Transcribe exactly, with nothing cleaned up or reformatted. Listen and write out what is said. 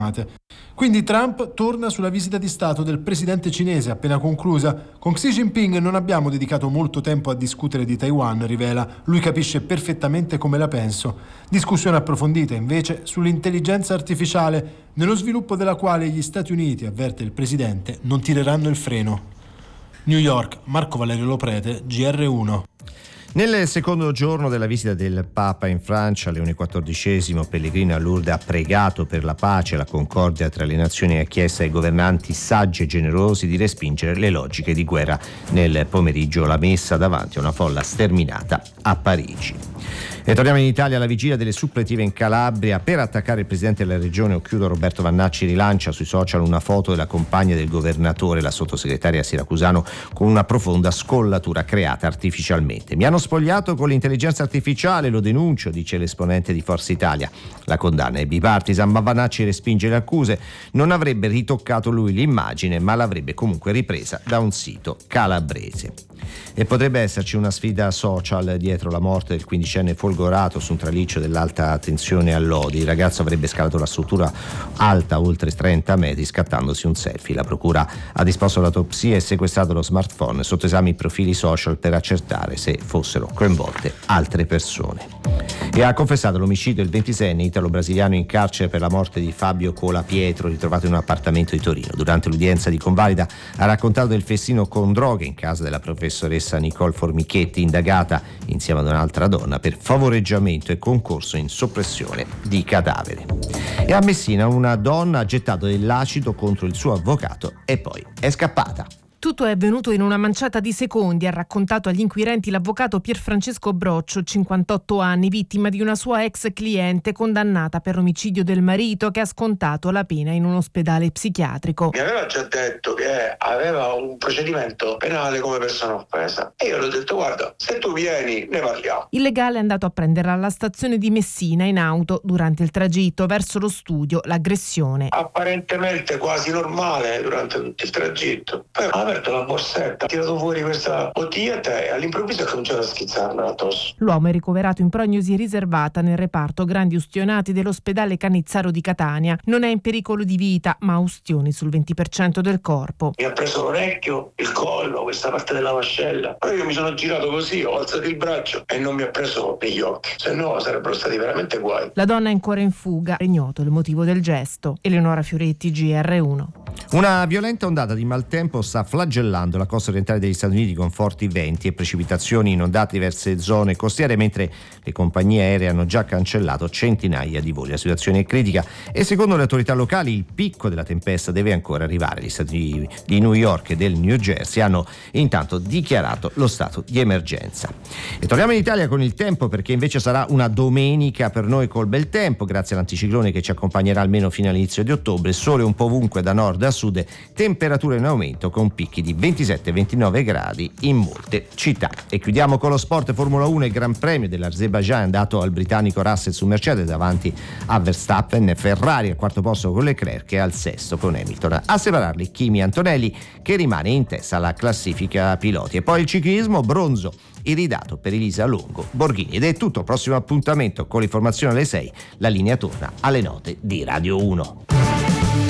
Quindi Trump torna sulla visita di Stato del presidente cinese appena conclusa. Con Xi Jinping non abbiamo dedicato molto tempo a discutere di Taiwan, rivela. Lui capisce perfettamente come la penso. Discussione approfondita invece sull'intelligenza artificiale, nello sviluppo della quale gli Stati Uniti, avverte il presidente, non tireranno il freno. New York, Marco Valerio Loprete, G R uno. Nel secondo giorno della visita del Papa in Francia, Leone quattordicesimo, pellegrino a Lourdes, ha pregato per la pace e la concordia tra le nazioni e ha chiesto ai governanti saggi e generosi di respingere le logiche di guerra. Nel pomeriggio la messa davanti a una folla sterminata a Parigi. E torniamo in Italia. Alla vigilia delle suppletive in Calabria, per attaccare il presidente della regione Occhiuto, Roberto Vannacci rilancia sui social una foto della compagna del governatore, la sottosegretaria Siracusano, con una profonda scollatura creata artificialmente. Mi hanno spogliato con l'intelligenza artificiale, lo denuncio, dice l'esponente di Forza Italia. La condanna è bipartisan, ma Vannacci respinge le accuse. Non avrebbe ritoccato lui l'immagine, ma l'avrebbe comunque ripresa da un sito calabrese. E potrebbe esserci una sfida social dietro la morte del quindicenne folgorato su un traliccio dell'alta tensione a Lodi. Il ragazzo avrebbe scalato la struttura alta oltre trenta metri scattandosi un selfie. La procura ha disposto l'autopsia e sequestrato lo smartphone, sotto esame i profili social per accertare se fossero coinvolte altre persone. E ha confessato l'omicidio del ventiseienne italo-brasiliano in carcere per la morte di Fabio Cola Pietro, ritrovato in un appartamento di Torino. Durante l'udienza di convalida ha raccontato del festino con droghe in casa della professoressa Nicole Formichetti, indagata insieme ad un'altra donna per favoreggiamento e concorso in soppressione di cadavere. E a Messina una donna ha gettato dell'acido contro il suo avvocato e poi è scappata. Tutto è avvenuto in una manciata di secondi, ha raccontato agli inquirenti l'avvocato Pierfrancesco Broccio, cinquantotto anni, vittima di una sua ex cliente condannata per omicidio del marito, che ha scontato la pena in un ospedale psichiatrico. Mi aveva già detto che aveva un procedimento penale come persona offesa e io le ho detto: guarda, se tu vieni ne parliamo. Il legale è andato a prenderla alla stazione di Messina in auto. Durante il tragitto verso lo studio l'aggressione. Apparentemente quasi normale durante tutto il tragitto. Poi ha aperto la borsetta, ha tirato fuori questa bottiglietta e all'improvviso ha cominciato a schizzarla addosso. L'uomo è ricoverato in prognosi riservata nel reparto grandi ustionati dell'ospedale Canizzaro di Catania. Non è in pericolo di vita, ma ha ustioni sul venti per cento del corpo. Mi ha preso l'orecchio, il collo, questa parte della mascella. Poi io mi sono girato così, ho alzato il braccio e non mi ha preso negli occhi, se no sarebbero stati veramente guai. La donna è ancora in fuga, è ignoto il motivo del gesto. Eleonora Fioretti, G R uno. Una violenta ondata di maltempo sta flagellando la costa orientale degli Stati Uniti con forti venti e precipitazioni inondate diverse zone costiere, mentre le compagnie aeree hanno già cancellato centinaia di voli. La situazione è critica e secondo le autorità locali il picco della tempesta deve ancora arrivare. Gli stati di New York e del New Jersey hanno intanto dichiarato lo stato di emergenza. E torniamo in Italia con il tempo, perché invece sarà una domenica per noi col bel tempo, grazie all'anticiclone che ci accompagnerà almeno fino all'inizio di ottobre. Sole un po' ovunque da nord a sud, temperature in aumento con picchi di ventisette ventinove gradi in molte città. E chiudiamo con lo sport. Formula uno. Il Gran Premio dell'Azerbaijan è andato al britannico Russell su Mercedes davanti a Verstappen, Ferrari al quarto posto con Leclerc e al sesto con Hamilton. A separarli Kimi Antonelli, che rimane in testa alla classifica piloti. E poi il ciclismo, bronzo iridato per Elisa Longo Borghini. Ed è tutto. Prossimo appuntamento con l'informazione alle sei. La linea torna alle note di Radio uno.